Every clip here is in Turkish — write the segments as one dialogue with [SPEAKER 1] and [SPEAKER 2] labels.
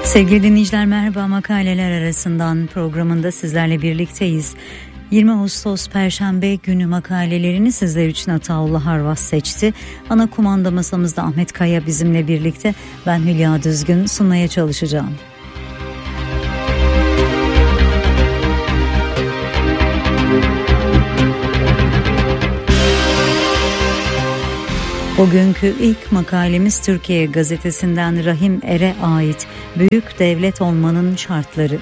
[SPEAKER 1] Sevgili dinleyiciler, merhaba. Makaleler arasından programında sizlerle birlikteyiz. 20 Ağustos Perşembe günü makalelerini sizler için Ataullah Harvas seçti. Ana kumanda masamızda Ahmet Kaya bizimle birlikte. Ben Hülya Düzgün sunmaya çalışacağım. Bugünkü ilk makalemiz Türkiye Gazetesi'nden Rahim Er'e ait. Büyük devlet olmanın şartları.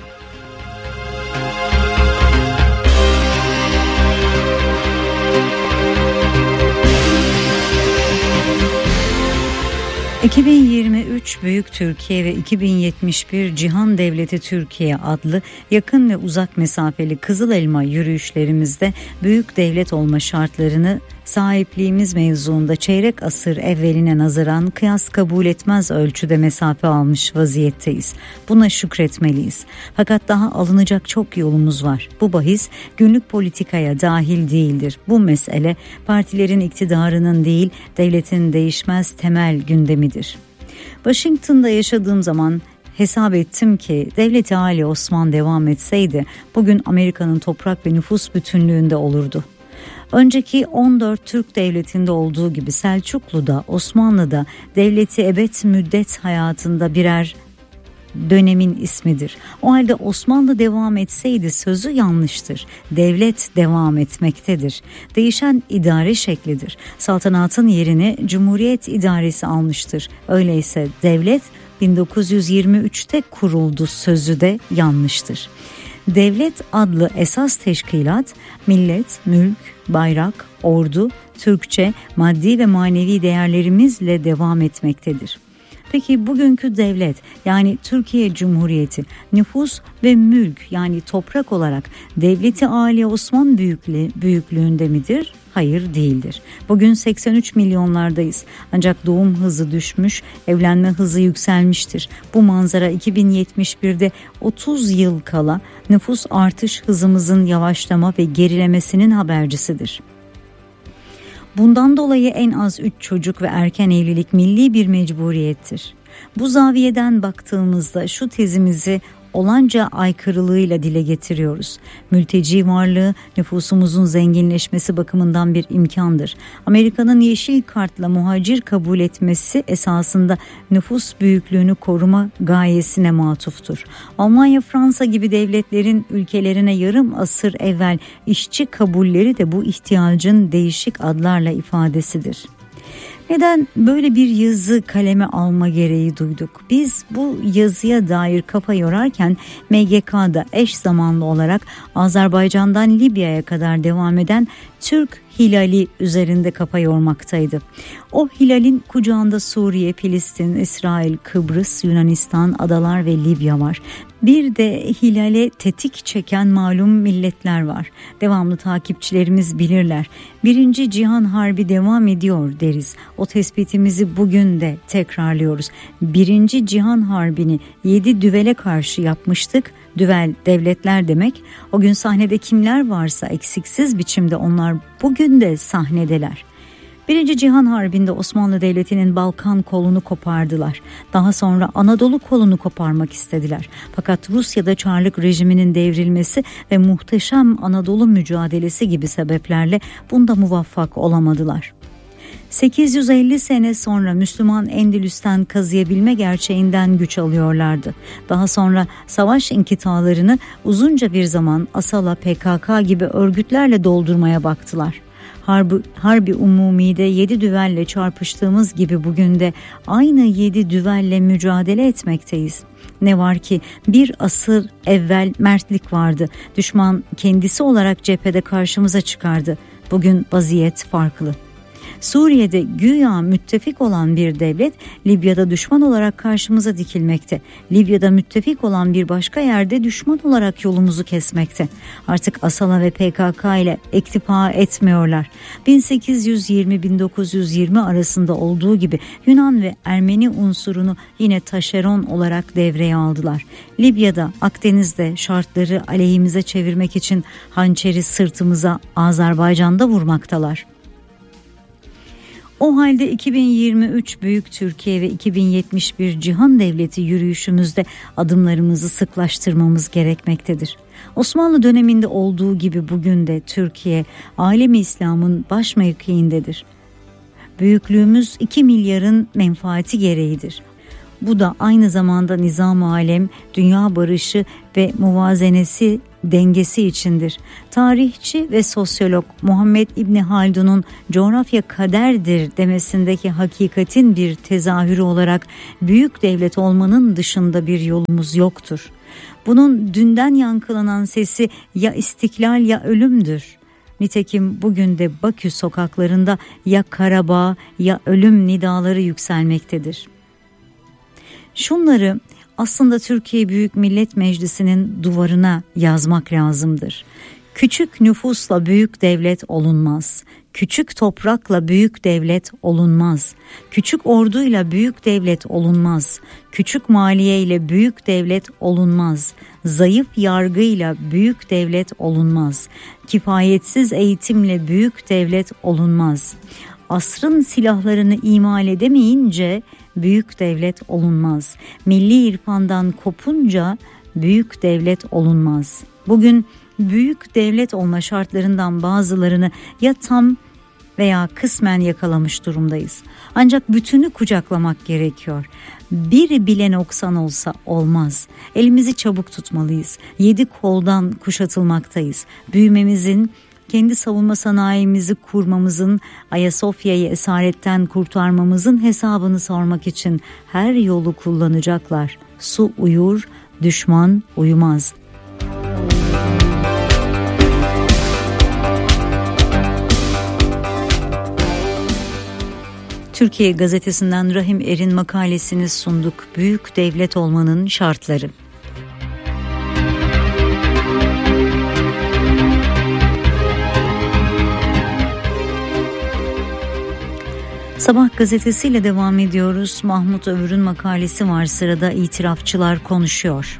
[SPEAKER 1] "2023 Büyük Türkiye ve 2071 Cihan Devleti Türkiye" adlı yakın ve uzak mesafeli Kızıl Elma yürüyüşlerimizde büyük devlet olma şartlarını sahipliğimiz mevzuunda çeyrek asır evveline nazaran kıyas kabul etmez ölçüde mesafe almış vaziyetteyiz. Buna şükretmeliyiz. Fakat daha alınacak çok yolumuz var. Bu bahis günlük politikaya dahil değildir. Bu mesele partilerin iktidarının değil, devletin değişmez temel gündemidir. Washington'da yaşadığım zaman hesap ettim ki devlet-i Ali Osman devam etseydi bugün Amerika'nın toprak ve nüfus bütünlüğünde olurdu. Önceki 14 Türk devletinde olduğu gibi Selçuklu'da, Osmanlı'da devleti ebed müddet hayatında birer dönemin ismidir. O halde Osmanlı devam etseydi sözü yanlıştır. Devlet devam etmektedir. Değişen idare şeklidir. Saltanatın yerini Cumhuriyet idaresi almıştır. Öyleyse devlet 1923'te kuruldu sözü de yanlıştır. Devlet adlı esas teşkilat millet, mülk, bayrak, ordu, Türkçe, maddi ve manevi değerlerimizle devam etmektedir. Peki bugünkü devlet yani Türkiye Cumhuriyeti nüfus ve mülk yani toprak olarak Devlet-i Ali Osman büyüklüğünde midir? Hayır, değildir. Bugün 83 milyonlardayız. Ancak doğum hızı düşmüş, evlenme hızı yükselmiştir. Bu manzara 2071'de 30 yıl kala nüfus artış hızımızın yavaşlama ve gerilemesinin habercisidir. Bundan dolayı en az 3 çocuk ve erken evlilik milli bir mecburiyettir. Bu zaviyeden baktığımızda şu tezimizi olanca aykırılığıyla dile getiriyoruz. Mülteci varlığı nüfusumuzun zenginleşmesi bakımından bir imkandır. Amerika'nın yeşil kartla muhacir kabul etmesi esasında nüfus büyüklüğünü koruma gayesine matuftur. Almanya, Fransa gibi devletlerin ülkelerine yarım asır evvel işçi kabulleri de bu ihtiyacın değişik adlarla ifadesidir. Neden böyle bir yazı kaleme alma gereği duyduk? Biz bu yazıya dair kafa yorarken MGK'da eş zamanlı olarak Azerbaycan'dan Libya'ya kadar devam eden Türk hilali üzerinde kafa yormaktaydı. O hilalin kucağında Suriye, Filistin, İsrail, Kıbrıs, Yunanistan, adalar ve Libya var. Bir de hilale tetik çeken malum milletler var. Devamlı takipçilerimiz bilirler. Birinci Cihan Harbi devam ediyor deriz. O tespitimizi bugün de tekrarlıyoruz. Birinci Cihan Harbi'ni 7 düvele karşı yapmıştık. Düvel devletler demek. O gün sahnede kimler varsa eksiksiz biçimde onlar bugün de sahnedeler. Birinci Cihan Harbi'nde Osmanlı Devleti'nin Balkan kolunu kopardılar. Daha sonra Anadolu kolunu koparmak istediler. Fakat Rusya'da Çarlık rejiminin devrilmesi ve muhteşem Anadolu mücadelesi gibi sebeplerle bunda muvaffak olamadılar. 850 sene sonra Müslüman Endülüs'ten kazıyabilme gerçeğinden güç alıyorlardı. Daha sonra savaş inkitalarını uzunca bir zaman Asala, PKK gibi örgütlerle doldurmaya baktılar. Harbi umumide 7 düvelle çarpıştığımız gibi bugün de aynı 7 düvelle mücadele etmekteyiz. Ne var ki bir asır evvel mertlik vardı. Düşman kendisi olarak cephede karşımıza çıkardı. Bugün vaziyet farklı. Suriye'de güya müttefik olan bir devlet Libya'da düşman olarak karşımıza dikilmekte. Libya'da müttefik olan bir başka yerde düşman olarak yolumuzu kesmekte. Artık Asala ve PKK ile iktifa etmiyorlar. 1820-1920 arasında olduğu gibi Yunan ve Ermeni unsurunu yine taşeron olarak devreye aldılar. Libya'da, Akdeniz'de şartları aleyhimize çevirmek için hançeri sırtımıza Azerbaycan'da vurmaktalar. O halde 2023 Büyük Türkiye ve 2071 Cihan Devleti yürüyüşümüzde adımlarımızı sıklaştırmamız gerekmektedir. Osmanlı döneminde olduğu gibi bugün de Türkiye, alemi İslam'ın baş mevkiindedir. Büyüklüğümüz 2 milyarın menfaati gereğidir. Bu da aynı zamanda nizam-ı alem, dünya barışı ve muvazenesi, dengesi içindir. Tarihçi ve sosyolog Muhammed İbni Haldun'un coğrafya kaderdir demesindeki hakikatin bir tezahürü olarak büyük devlet olmanın dışında bir yolumuz yoktur. Bunun dünden yankılanan sesi ya istiklal ya ölümdür. Nitekim bugün de Bakü sokaklarında ya Karabağ ya ölüm nidaları yükselmektedir. Şunları aslında Türkiye Büyük Millet Meclisi'nin duvarına yazmak lazımdır. Küçük nüfusla büyük devlet olunmaz. Küçük toprakla büyük devlet olunmaz. Küçük orduyla büyük devlet olunmaz. Küçük maliyeyle büyük devlet olunmaz. Zayıf yargıyla büyük devlet olunmaz. Kifayetsiz eğitimle büyük devlet olunmaz. Asrın silahlarını imal edemeyince büyük devlet olunmaz. Milli irfandan kopunca büyük devlet olunmaz. Bugün büyük devlet olma şartlarından bazılarını ya tam veya kısmen yakalamış durumdayız. Ancak bütünü kucaklamak gerekiyor. Bir bile noksan olsa olmaz. Elimizi çabuk tutmalıyız. 7 koldan kuşatılmaktayız. Büyümemizin, kendi savunma sanayimizi kurmamızın, Ayasofya'yı esaretten kurtarmamızın hesabını sormak için her yolu kullanacaklar. Su uyur, düşman uyumaz. Türkiye Gazetesi'nden Rahim Er'in makalesini sunduk. Büyük devlet olmanın şartları. Sabah gazetesiyle devam ediyoruz. Mahmut Övür'ün makalesi var sırada. İtirafçılar konuşuyor.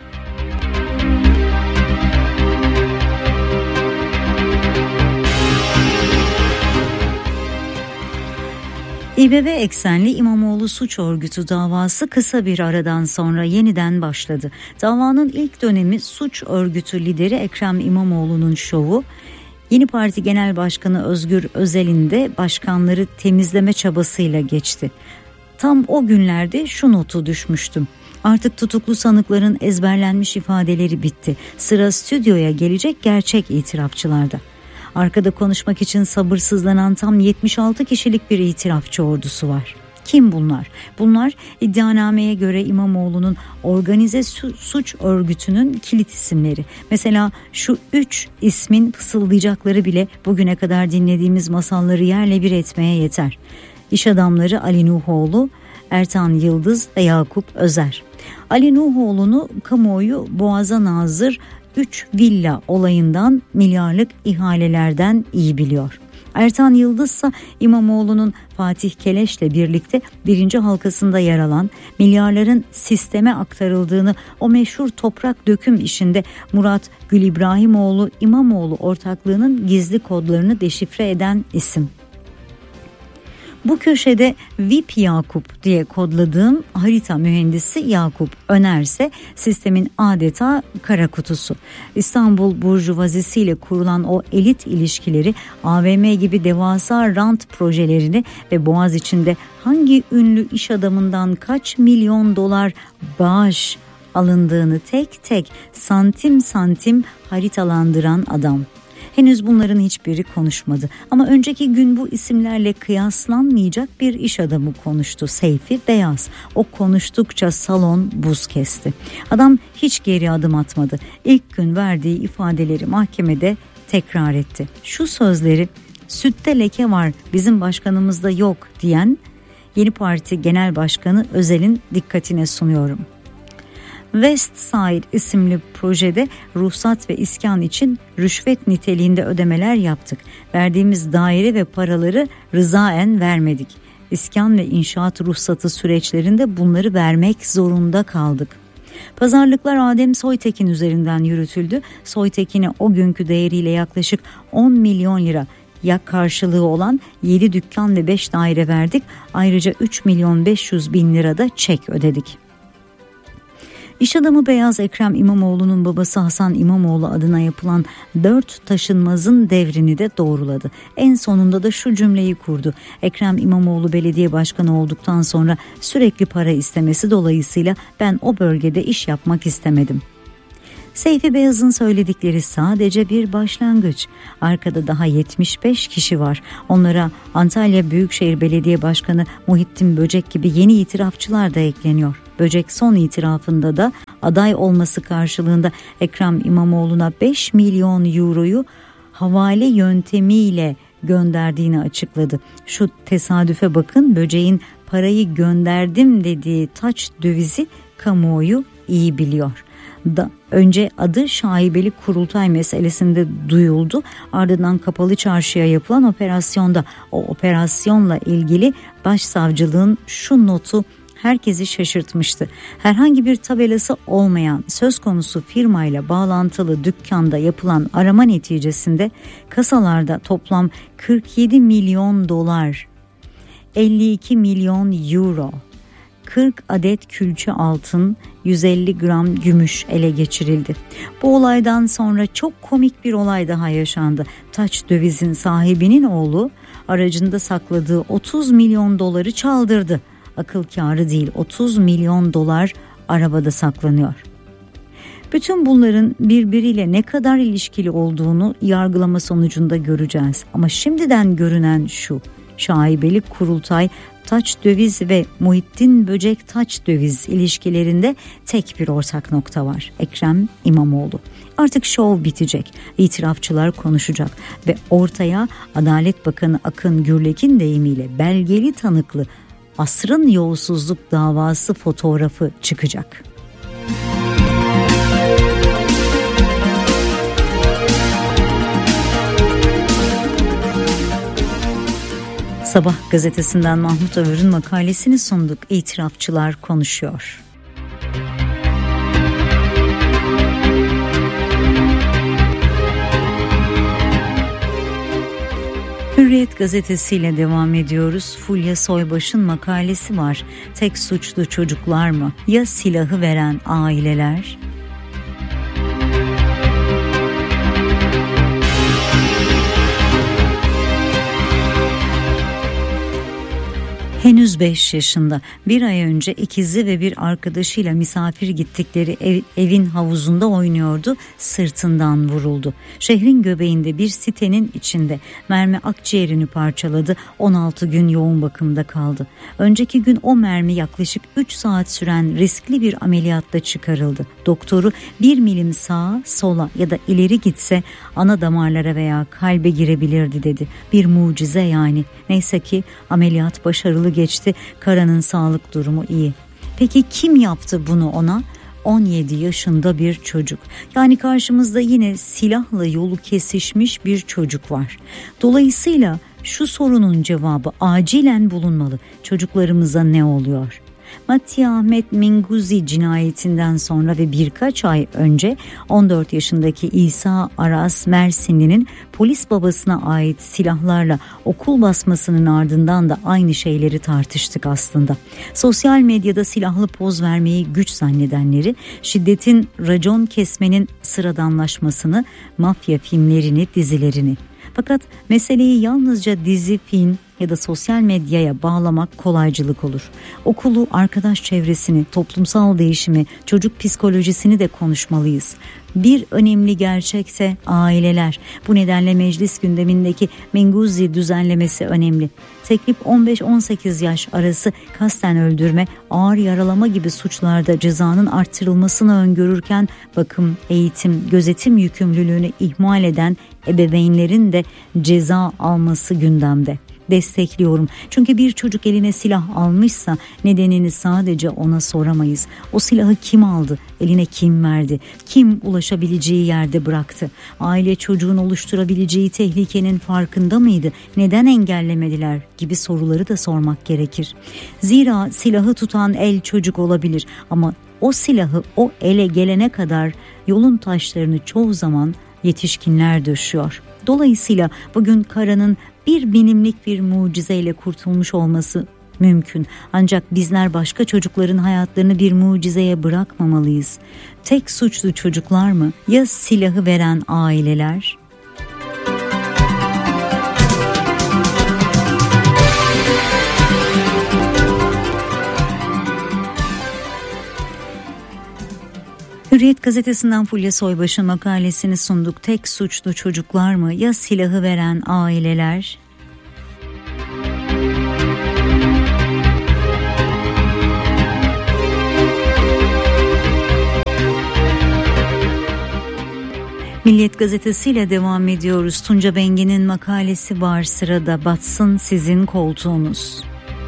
[SPEAKER 1] İBB eksenli İmamoğlu suç örgütü davası kısa bir aradan sonra yeniden başladı. Davanın ilk dönemi suç örgütü lideri Ekrem İmamoğlu'nun şovu, Yeni Parti Genel Başkanı Özgür Özel'in de başkanları temizleme çabasıyla geçti. Tam o günlerde şu notu düşmüştüm. Artık tutuklu sanıkların ezberlenmiş ifadeleri bitti. Sıra stüdyoya gelecek gerçek itirafçılarda. Arkada konuşmak için sabırsızlanan tam 76 kişilik bir itirafçı ordusu var. Kim bunlar? Bunlar iddianameye göre İmamoğlu'nun organize suç örgütünün kilit isimleri. Mesela şu 3 ismin fısıldayacakları bile bugüne kadar dinlediğimiz masalları yerle bir etmeye yeter. İş adamları Ali Nuhoğlu, Ertan Yıldız ve Yakup Özer. Ali Nuhoğlu'nu kamuoyu boğaza nazır 3 villa olayından, milyarlık ihalelerden iyi biliyor. Ertan Yıldız ise İmamoğlu'nun Fatih Keleş'le birlikte 1. halkasında yer alan, milyarların sisteme aktarıldığını o meşhur toprak döküm işinde Murat Gül İbrahimoğlu İmamoğlu ortaklığının gizli kodlarını deşifre eden isim. Bu köşede VIP Yakup diye kodladığım harita mühendisi Yakup Önerse sistemin adeta kara kutusu. İstanbul Burjuvazisi ile kurulan o elit ilişkileri, AVM gibi devasa rant projelerini ve Boğaz içinde hangi ünlü iş adamından kaç milyon dolar bağış alındığını tek tek santim santim haritalandıran adam. Henüz bunların hiçbiri konuşmadı ama önceki gün bu isimlerle kıyaslanmayacak bir iş adamı konuştu. Seyfi Beyaz. O konuştukça salon buz kesti. Adam hiç geri adım atmadı. İlk gün verdiği ifadeleri mahkemede tekrar etti. Şu sözleri, sütte leke var bizim başkanımızda yok diyen Yeni Parti Genel Başkanı Özel'in dikkatine sunuyorum. West Side isimli projede ruhsat ve iskan için rüşvet niteliğinde ödemeler yaptık. Verdiğimiz daire ve paraları rızaen vermedik. İskan ve inşaat ruhsatı süreçlerinde bunları vermek zorunda kaldık. Pazarlıklar Adem Soytekin üzerinden yürütüldü. Soytekin'e o günkü değeriyle yaklaşık 10 milyon lira yak karşılığı olan 7 dükkan ve 5 daire verdik. Ayrıca 3.500.000 lira da çek ödedik. İş adamı Beyaz Ekrem İmamoğlu'nun babası Hasan İmamoğlu adına yapılan 4 taşınmazın devrini de doğruladı. En sonunda da şu cümleyi kurdu: Ekrem İmamoğlu belediye başkanı olduktan sonra sürekli para istemesi dolayısıyla ben o bölgede iş yapmak istemedim. Seyfi Beyaz'ın söyledikleri sadece bir başlangıç. Arkada daha 75 kişi var. Onlara Antalya Büyükşehir Belediye Başkanı Muhittin Böcek gibi yeni itirafçılar da ekleniyor. Böcek son itirafında da aday olması karşılığında Ekrem İmamoğlu'na 5 milyon euroyu havale yöntemiyle gönderdiğini açıkladı. Şu tesadüfe bakın, Böcek'in parayı gönderdim dediği taç dövizi kamuoyu iyi biliyor. Önce adı şaibeli kurultay meselesinde duyuldu. Ardından Kapalı Çarşı'ya yapılan operasyonda, o operasyonla ilgili başsavcılığın şu notu herkesi şaşırtmıştı. Herhangi bir tabelası olmayan söz konusu firmayla bağlantılı dükkanda yapılan arama neticesinde kasalarda toplam 47 milyon dolar, 52 milyon euro, 40 adet külçe altın, 150 gram gümüş ele geçirildi. Bu olaydan sonra çok komik bir olay daha yaşandı. Taç dövizin sahibinin oğlu aracında sakladığı 30 milyon doları çaldırdı. Akıl kârı değil, 30 milyon dolar arabada saklanıyor. Bütün bunların birbiriyle ne kadar ilişkili olduğunu yargılama sonucunda göreceğiz. Ama şimdiden görünen şu: şaibeli kurultay taç döviz ve Muhittin Böcek taç döviz ilişkilerinde tek bir ortak nokta var: Ekrem İmamoğlu. Artık şov bitecek, itirafçılar konuşacak ve ortaya Adalet Bakanı Akın Gürlek'in deyimiyle belgeli tanıklı asrın yolsuzluk davası fotoğrafı çıkacak. Sabah gazetesinden Mahmut Övür'ün makalesini sunduk. İtirafçılar konuşuyor. Hürriyet gazetesiyle devam ediyoruz. Fulya Soybaş'ın makalesi var. Tek suçlu çocuklar mı? Ya silahı veren aileler? Henüz 5 yaşında, bir ay önce ikizi ve bir arkadaşıyla misafir gittikleri evin havuzunda oynuyordu, sırtından vuruldu. Şehrin göbeğinde bir sitenin içinde mermi akciğerini parçaladı, 16 gün yoğun bakımda kaldı. Önceki gün o mermi yaklaşık 3 saat süren riskli bir ameliyatla çıkarıldı. Doktoru 1 milim sağa, sola ya da ileri gitse ana damarlara veya kalbe girebilirdi dedi. Bir mucize yani. Neyse ki ameliyat başarılı geçti. Kara'nın sağlık durumu iyi. Peki kim yaptı bunu ona? 17 yaşında bir çocuk. Yani karşımızda yine silahla yolu kesişmiş bir çocuk var. Dolayısıyla şu sorunun cevabı acilen bulunmalı. Çocuklarımıza ne oluyor? Mattia Ahmet Minguzi cinayetinden sonra ve birkaç ay önce 14 yaşındaki İsa Aras Mersinli'nin polis babasına ait silahlarla okul basmasının ardından da aynı şeyleri tartıştık aslında. Sosyal medyada silahlı poz vermeyi güç zannedenleri, şiddetin racon kesmenin sıradanlaşmasını, mafya filmlerini, dizilerini. Fakat meseleyi yalnızca dizi, film ya da sosyal medyaya bağlamak kolaycılık olur. Okulu, arkadaş çevresini, toplumsal değişimi, çocuk psikolojisini de konuşmalıyız. Bir önemli gerçekse aileler. Bu nedenle meclis gündemindeki Minguzi düzenlemesi önemli. Teklif 15-18 yaş arası kasten öldürme, ağır yaralama gibi suçlarda cezanın artırılmasını öngörürken bakım, eğitim, gözetim yükümlülüğünü ihmal eden ebeveynlerin de ceza alması gündemde. Destekliyorum. Çünkü bir çocuk eline silah almışsa nedenini sadece ona soramayız. O silahı kim aldı? Eline kim verdi? Kim ulaşabileceği yerde bıraktı? Aile çocuğun oluşturabileceği tehlikenin farkında mıydı? Neden engellemediler? Gibi soruları da sormak gerekir. Zira silahı tutan el çocuk olabilir ama o silahı o ele gelene kadar yolun taşlarını çoğu zaman yetişkinler döşüyor. Dolayısıyla bugün Kara'nın bir birimlik bir mucizeyle kurtulmuş olması mümkün. Ancak bizler başka çocukların hayatlarını bir mucizeye bırakmamalıyız. Tek suçlu çocuklar mı? Ya silahı veren aileler? Hürriyet gazetesinden Fulya Soybaş'ın makalesini sunduk. Tek suçlu çocuklar mı? Ya silahı veren aileler? Milliyet gazetesiyle devam ediyoruz. Tunca Bengi'nin makalesi var sırada. Batsın sizin koltuğunuz.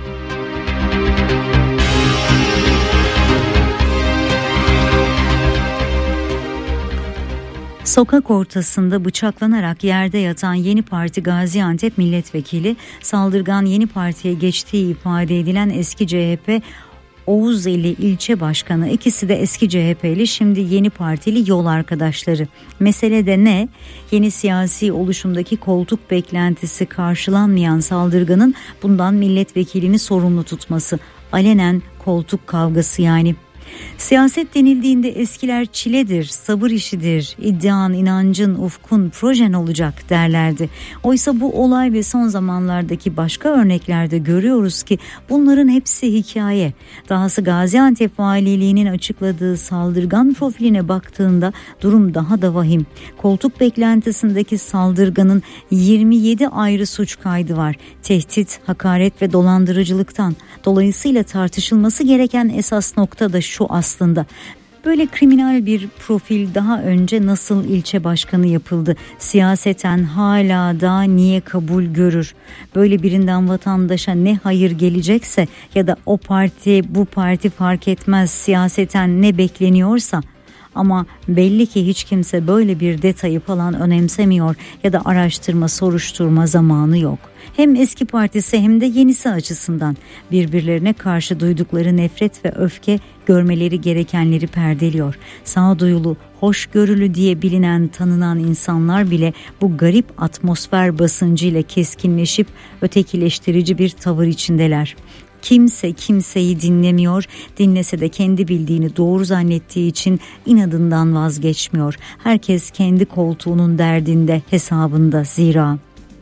[SPEAKER 1] Sokak ortasında bıçaklanarak yerde yatan Yeni Parti Gaziantep milletvekili, saldırgan Yeni Parti'ye geçtiği ifade edilen eski CHP Oğuzeli ilçe başkanı, ikisi de eski CHP'li, şimdi Yeni Partili yol arkadaşları. Mesele de ne? Yeni siyasi oluşumdaki koltuk beklentisi karşılanmayan saldırganın bundan milletvekilini sorumlu tutması. Alenen koltuk kavgası yani. Siyaset denildiğinde eskiler çiledir, sabır işidir, iddian, inancın, ufkun, projen olacak derlerdi. Oysa bu olay ve son zamanlardaki başka örneklerde görüyoruz ki bunların hepsi hikaye. Dahası Gaziantep Valiliği'nin açıkladığı saldırgan profiline baktığında durum daha da vahim. Koltuk beklentisindeki saldırganın 27 ayrı suç kaydı var. Tehdit, hakaret ve dolandırıcılıktan. Dolayısıyla tartışılması gereken esas nokta da şu aslında. Böyle kriminal bir profil daha önce nasıl ilçe başkanı yapıldı? Siyaseten hala da niye kabul görür? Böyle birinden vatandaşa ne hayır gelecekse ya da o parti bu parti fark etmez, siyaseten ne bekleniyorsa. Ama belli ki hiç kimse böyle bir detayı falan önemsemiyor ya da araştırma, soruşturma zamanı yok. Hem eski partisi hem de yenisi açısından birbirlerine karşı duydukları nefret ve öfke görmeleri gerekenleri perdeliyor. Sağduyulu, hoşgörülü diye bilinen, tanınan insanlar bile bu garip atmosfer basıncıyla keskinleşip ötekileştirici bir tavır içindeler. Kimse kimseyi dinlemiyor, dinlese de kendi bildiğini doğru zannettiği için inadından vazgeçmiyor. Herkes kendi koltuğunun derdinde, hesabında zira.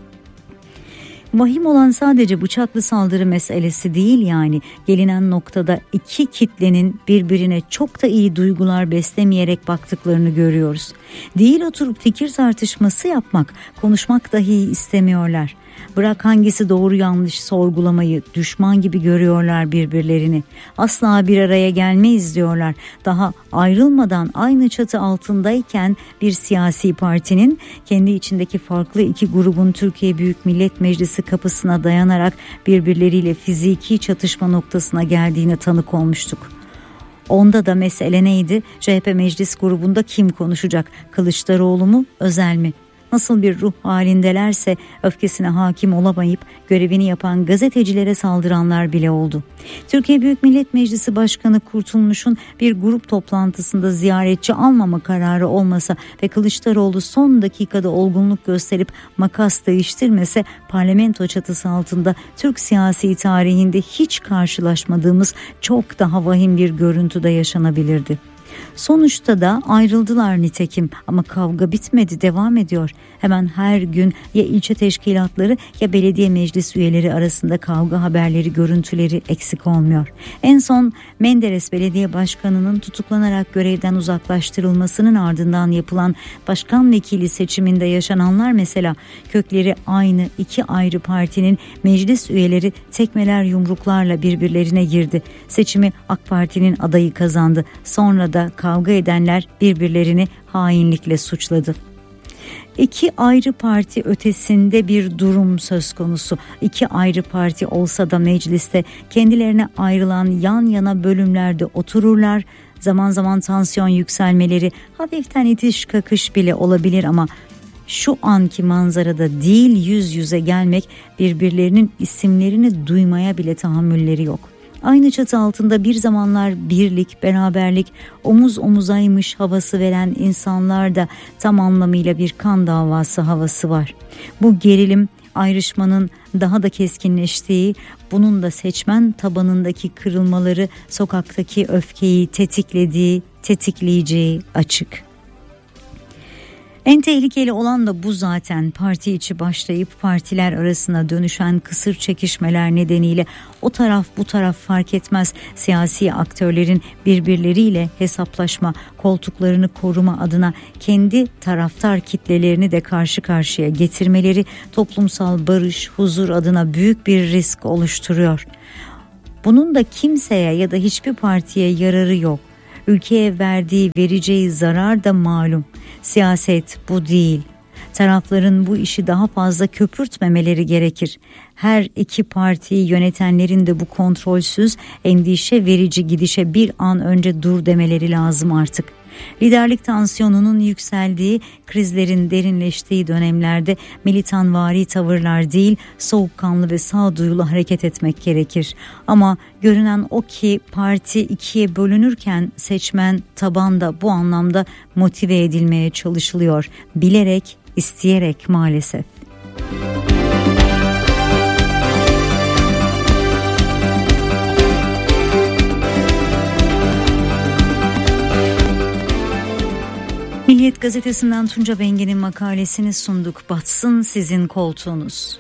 [SPEAKER 1] Vahim olan sadece bıçaklı saldırı meselesi değil yani. Gelinen noktada iki kitlenin birbirine çok da iyi duygular beslemeyerek baktıklarını görüyoruz. Değil oturup fikir tartışması yapmak, konuşmak dahi istemiyorlar. Bırak hangisi doğru yanlış sorgulamayı, düşman gibi görüyorlar birbirlerini. Asla bir araya gelmeyiz diyorlar. Daha ayrılmadan aynı çatı altındayken bir siyasi partinin kendi içindeki farklı iki grubun Türkiye Büyük Millet Meclisi kapısına dayanarak birbirleriyle fiziki çatışma noktasına geldiğine tanık olmuştuk. Onda da mesele neydi? CHP meclis grubunda kim konuşacak? Kılıçdaroğlu mu, Özel mi? Nasıl bir ruh halindelerse öfkesine hakim olamayıp görevini yapan gazetecilere saldıranlar bile oldu. Türkiye Büyük Millet Meclisi Başkanı Kurtulmuş'un bir grup toplantısında ziyaretçi almama kararı olmasa ve Kılıçdaroğlu son dakikada olgunluk gösterip makas değiştirmese parlamento çatısı altında Türk siyasi tarihinde hiç karşılaşmadığımız çok daha vahim bir görüntüde yaşanabilirdi. Sonuçta da ayrıldılar nitekim ama kavga bitmedi, devam ediyor. Hemen her gün ya ilçe teşkilatları ya belediye meclis üyeleri arasında kavga haberleri, görüntüleri eksik olmuyor. En son Menderes Belediye Başkanı'nın tutuklanarak görevden uzaklaştırılmasının ardından yapılan başkan vekili seçiminde yaşananlar mesela, kökleri aynı iki ayrı partinin meclis üyeleri tekmeler yumruklarla birbirlerine girdi. Seçimi AK Parti'nin adayı kazandı. Sonra da kavga edenler birbirlerini hainlikle suçladı. İki ayrı parti ötesinde bir durum söz konusu. İki ayrı parti olsa da mecliste kendilerine ayrılan yan yana bölümlerde otururlar. Zaman zaman tansiyon yükselmeleri, hafiften itiş kakış bile olabilir ama şu anki manzarada değil yüz yüze gelmek, birbirlerinin isimlerini duymaya bile tahammülleri yok. Aynı çatı altında bir zamanlar birlik, beraberlik, omuz omuzaymış havası veren insanlar da tam anlamıyla bir kan davası havası var. Bu gerilim, ayrışmanın daha da keskinleştiği, bunun da seçmen tabanındaki kırılmaları, sokaktaki öfkeyi tetikleyeceği açık. En tehlikeli olan da bu zaten. Parti içi başlayıp partiler arasına dönüşen kısır çekişmeler nedeniyle o taraf bu taraf fark etmez siyasi aktörlerin birbirleriyle hesaplaşma, koltuklarını koruma adına kendi taraftar kitlelerini de karşı karşıya getirmeleri toplumsal barış, huzur adına büyük bir risk oluşturuyor. Bunun da kimseye ya da hiçbir partiye yararı yok. Ülkeye vereceği zarar da malum. Siyaset bu değil. Tarafların bu işi daha fazla köpürtmemeleri gerekir. Her iki partiyi yönetenlerin de bu kontrolsüz, endişe verici gidişe bir an önce dur demeleri lazım artık. Liderlik tansiyonunun yükseldiği, krizlerin derinleştiği dönemlerde militanvari tavırlar değil, soğukkanlı ve sağduyulu hareket etmek gerekir. Ama görünen o ki parti ikiye bölünürken seçmen tabanda bu anlamda motive edilmeye çalışılıyor. Bilerek, isteyerek maalesef. Milliyet Gazetesi'nden Tunca Bengi'nin makalesini sunduk. Batsın sizin koltuğunuz.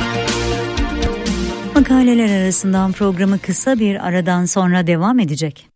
[SPEAKER 1] Makaleler arasından programı kısa bir aradan sonra devam edecek.